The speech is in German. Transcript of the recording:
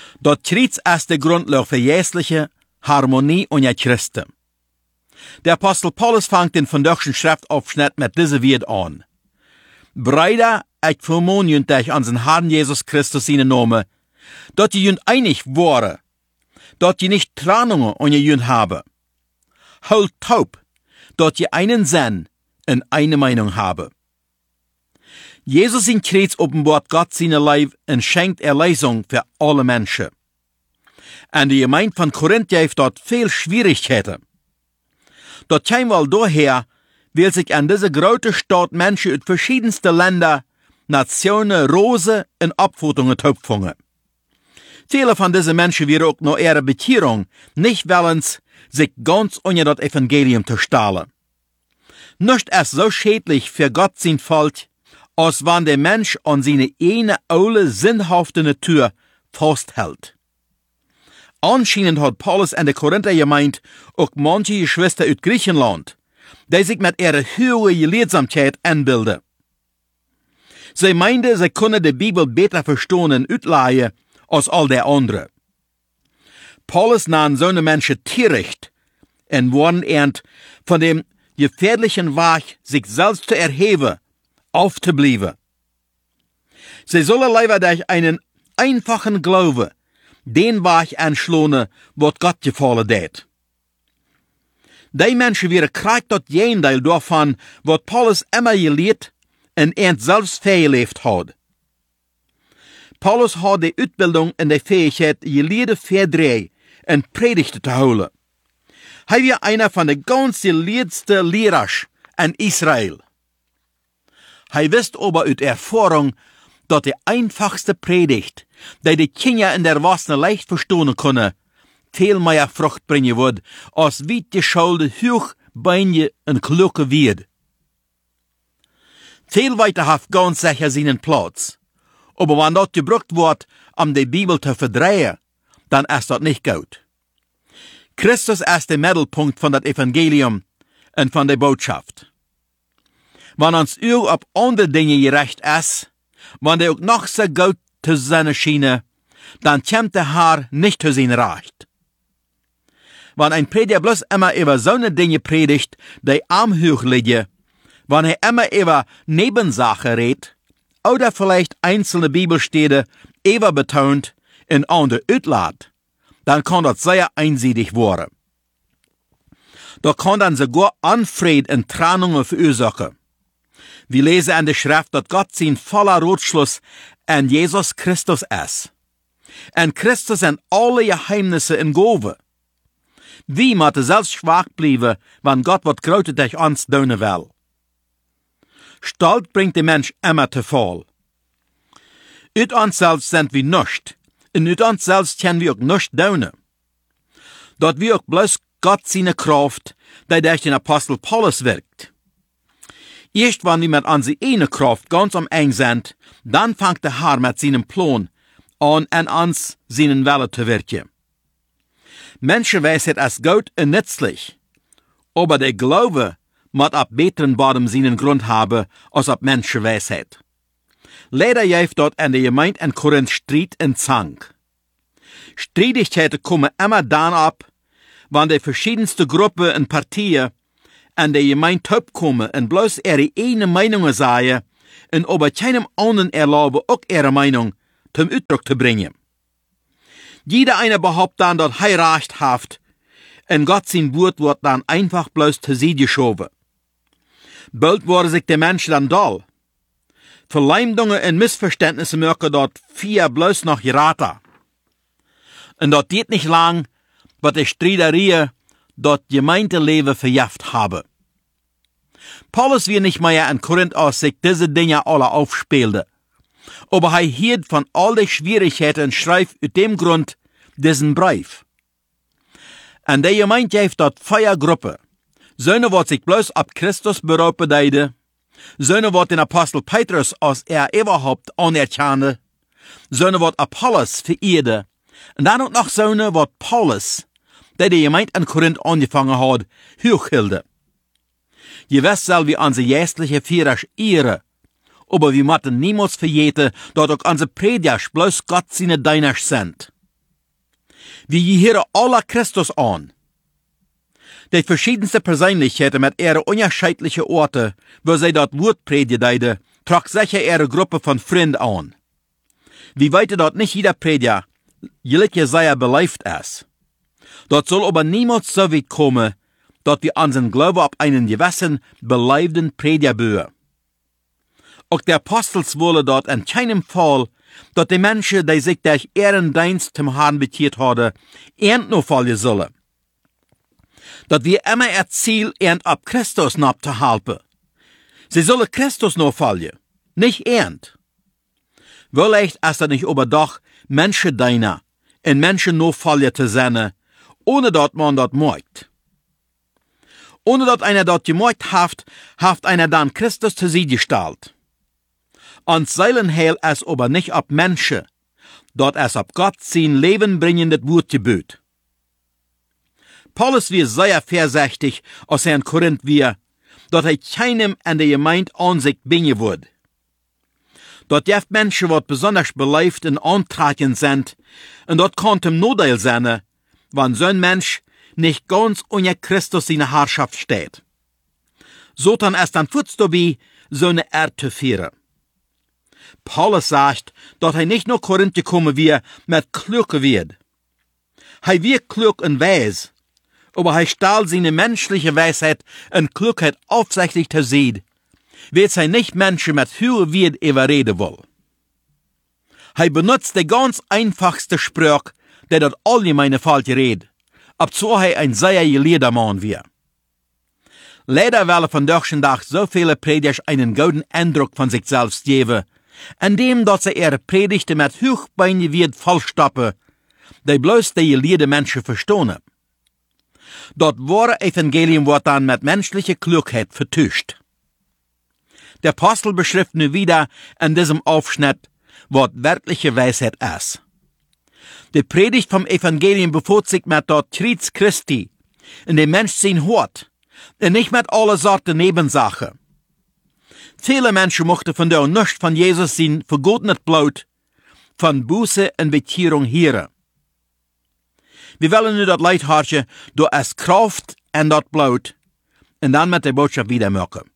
Dat Kreuz ist der Grundlage für jährliche Harmonie unter Christen. Der Apostel Paulus fängt den vandaagse Schriftaufschnitt mit diesem Wort an. Brüder, ich vermahne euch an den Herrn Jesus Christus seinen Namen, dass ihr einig waren, dass ihr nicht Trennungen unter euch habe. Halt taub, dass ihr einen Sinn und eine Meinung habe. Jesus in Kreuz offenbart Gott seine Leib und schenkt Erlösung für alle Menschen. Und die Gemeinde von Korinth heeft dort viel Schwierigkeiten. Dort käme wohl daher, weil sich an diese große Stadt Menschen aus verschiedensten Ländern, Nationen, Rosen und Abfotungen töpfungen. Viele von diesen Menschen wären auch nach ihrer Bekehrung nicht willens, sich ganz unter das Evangelium zu stellen. Nicht ist so schädlich für Gott sein Volk, als wenn der Mensch an seine eine alte, sinnhafte Natur festhält. Anscheinend hat Paulus in der Korinther gemeint, auch manche Geschwister aus Griechenland, die sich mit ihrer hohen Gelehrsamkeit anbilden. Sie meinten, sie können die Bibel besser verstehen und ausleihen als all der anderen. Paulus nahm so eine Menschen töricht und warnt von dem gefährlichen Weg, sich selbst zu erheben, aufzubleiben. Sie sollen lieber durch einen einfachen Glaube den Weg anschlagen, was Gott gefallen hat. Die Menschen wären kriegt das Gegenteil davon, was Paulus immer gelehrt und selbst verlebt hat. Paulus hat die Ausbildung und die Fähigkeit, Gelehrte verdrehen und Predigten zu holen. Er war einer von den ganz gelehrtesten Lehrers in Israel. Er wusste aber aus Erfahrung, dass die einfachste Predigt, die Kinder in der Wasser leicht verstehen können, viel mehr Frucht bringen wird, als weit geschulte, hochbeinige und kluge wird. Viel weiter hat ganz sicher seinen Platz. Aber wenn das gebraucht wird, um die Bibel zu verdrehen, dann ist das nicht gut. Christus ist der Mittelpunkt von das Evangelium und von der Botschaft. Wenn uns auf andere Dinge gerecht ist, wenn der auch noch so gut zu sein scheinen, dann kommt der Herr nicht zu sein Recht. Wenn ein Prediger bloß immer über so eine Dinge predigt, die am Hoch liegen, wenn er immer über Nebensachen redet, oder vielleicht einzelne Bibelstelle über betont und andere auslässt, dann kann das sehr einseitig werden. Da kann dann sogar Unfrieden und Trennungen verursachen. Wir lesen in der Schrift, dass Gott sein voller Ratschluss an Jesus Christus ist. Und Christus sind alle Geheimnisse in Gove. Wie müssen selbst schwach bleiben, wenn Gott was Großes durch uns tun will? Stolz bringt den Mensch immer zu Fall. Uit uns selbst sind wir nicht, und uit uns selbst können wir auch nicht tun. Dort wir auch bloß Gott seine Kraft, die durch den Apostel Paulus wirkt. Erst wenn wir mit unserer eigenen Kraft ganz am eng sind, dann fängt der Herr mit seinem Plan an uns seinen Wille zu wirken. Menschenweisheit ist gut und nützlich, aber der Glaube muss ab besseren Boden seinen Grund haben, als ab Menschenweisheit. Leider gibt dort in der Gemeinde in Korinth Streit und Zank. Streitigkeiten kommen immer dann ab, wenn die verschiedensten Gruppen und Partien an der Gemeinde kommen und bloß ihre eigene Meinungen sagen und aber keinem anderen erlauben, auch ihre Meinung zum Ausdruck zu bringen. Jeder eine behauptet dann, dass er Recht hat, und Gott sein Wort wird dann einfach bloß zur Seite geschoben. Bald wurde sich der Mensch dann doll. Verleumdungen und Missverständnisse merken dort vier bloß noch geraten. Und dort geht nicht lang, was die Streiterie dort Gemeindeleben verjagt habe. Paulus will nicht mehr in Korinth aus sich diese Dinge alle aufspielte. Aber er hielt von all den Schwierigkeiten und schreibt aus dem Grund diesen Brief. Und der Gemeinde heeft dort Feiergruppe. Söhne wird sich bloß ab Christus berufen deide. Söhne wird den Apostel Petrus als überhaupt anerkannte. Söhne wird Apollos verehrte. Und dann auch noch Söhne wird Paulus, der die Gemeinde in Korinth angefangen hat, hochhilde. Je wisst soll wir unsere geistliche Führer ehren. Aber wir müssen niemals vergeten, dass auch unsere Prediger bloß Gott seine Diener sind. Wie gehören alle Christus an. Die verschiedenste Persönlichkeiten mit ihren unterschiedlichen Orten, wo sie dort Wort predigen, trug sicher ihre Gruppe von Freunden an. Wir weten dort nicht jeder Prediger, jeder sei belebt ist. Dort soll aber niemals so weit kommen, dass wir unseren Glauben auf einen gewissen, beleibten Prediger bauen. Auch der Apostels wollen dort in keinem Fall, dass die Menschen, die sich durch ihren Dienst zum Herrn bekehren haben, noch fallen sollen. Dass wir immer ihr Ziel ab Christus noch zu halten. Sie sollen Christus noch fallen, nicht Vielleicht ist das nicht aber doch Menschen deiner, in Menschen noch fallen zu sein, ohne dass man das mögt. Ohne dass einer das gemocht haft einer dann Christus zu sie gestellt. Und Seelenheil ist aber nicht ab Menschen, dort es ab Gott sein lebenbringendes Wort gebüht. Paulus wird sehr vorsichtig, als er in Korinth wir, dass keinem an der Gemeinde Ansicht bringen wird. Dort gibt Menschen, die besonders belebt und antragend sind, und dort kann ihm Nodel sein, wenn so ein Mensch nicht ganz unter Christus seine Herrschaft steht. So dann ist dann kurz dabei, so eine Erde zu führen. Paulus sagt, dass er nicht nach Korinth gekommen wird, mit Klüge wird. Er wird klug und weis, aber er stahl seine menschliche Weisheit und Klugheit aufsichtlich zu sehen, wird er nicht Menschen mit höher Wert überreden will. Er benutzt die ganz einfachste Sprache, der dort allgemeine falsch redet, ob so er ein sehr gelehrter Mann wird. Leider wollen von Tag so viele Prediger einen guten Eindruck von sich selbst geben, indem dass sie ihre Predigten mit hochbeinigen Wert vollstoppen, die bloß die gelehrten Menschen verstehen. Dort wahre Evangelium wird dann mit menschlicher Klugheit vertuscht. Der Apostel beschreibt nu wieder in diesem Aufschnitt, was wirkliche Weisheit ist. Die Predigt vom Evangelium befasst sich mit dort Kreuz Christi, in dem Mensch sein Hort, und nicht mit aller Sorten Nebensachen. Viele Menschen mochten von der nichts von Jesus sein vergotenes Blut, von Buße und Bekehrung hören. Wir wollen nur das Leid harchen, durch es Kraft und das Blut, und dann mit der Botschaft wieder machen.